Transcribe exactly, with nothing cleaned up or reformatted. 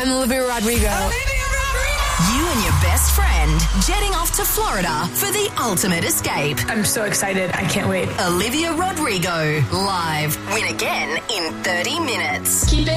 I'm Olivia Rodrigo. Olivia Rodrigo! You and your best friend jetting off to Florida for the ultimate escape. I'm so excited. I can't wait. Olivia Rodrigo, live. Win again in thirty minutes. Keep it